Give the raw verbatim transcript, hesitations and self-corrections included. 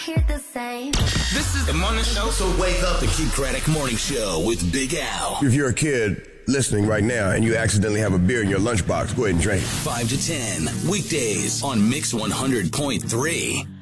Hear the same. This is the morning show. So wake up. The Keith Craddock Morning Show with Big Al. If you're a kid listening right now and you accidentally have a beer in your lunchbox, go ahead and drink. five to ten, weekdays on Mix one hundred point three.